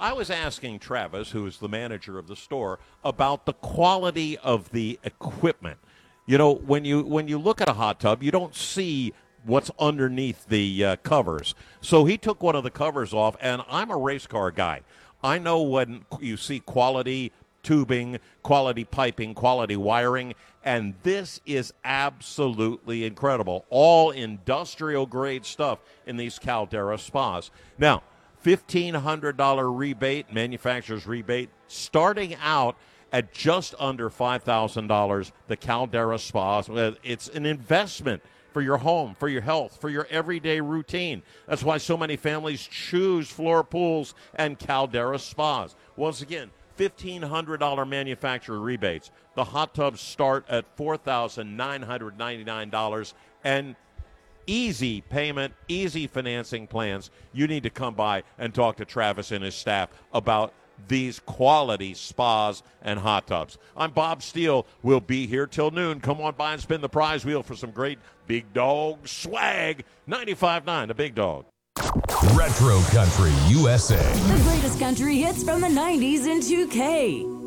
I was asking Travis, who is the manager of the store, about the quality of the equipment. You know, when you look at a hot tub, you don't see what's underneath the covers. So he took one of the covers off, and I'm a race car guy. I know when you see quality tubing, quality piping, quality wiring, and this is absolutely incredible. All industrial grade stuff in these Caldera spas. Now, $1,500 rebate, manufacturer's rebate, starting out at just under $5,000, the Caldera spas. It's an investment for your home, for your health, for your everyday routine. That's why so many families choose Floor Pools and Caldera spas. Once again, $1,500 manufacturer rebates. The hot tubs start at $4,999, and easy payment, easy financing plans. You need to come by and talk to Travis and his staff about these quality spas and hot tubs. I'm Bob Steele. We'll be here till noon. Come on by and spin the prize wheel for some great Big Dog swag. 95.9, the Big Dog. Retro Country USA. The greatest country hits from the 90s in 2K.